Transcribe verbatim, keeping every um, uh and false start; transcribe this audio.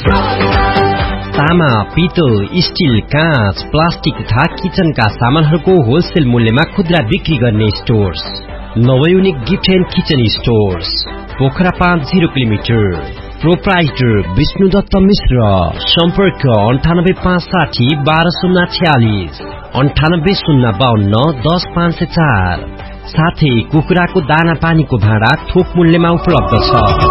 तामा, पितल, स्टील, काँच, प्लास्टिक तथा किचनका सामानहरूको होलसेल मूल्यमा खुद्रा बिक्री गर्ने stores नवयुनिक gift and kitchen stores, Pokhara पाँच जीरो किलोमिटर। प्रोप्राइटर विष्णुदत्त मिश्र। सम्पर्क अन्ठानब्बे पाँच साठी बाह्र शून्य छयालिस, अन्ठानब्बे शून्य बाहन्न दस पाँच सय चार। साथै कुखुराको दाना पानीको भाँडा थोक मूल्यमा उपलब्ध छ।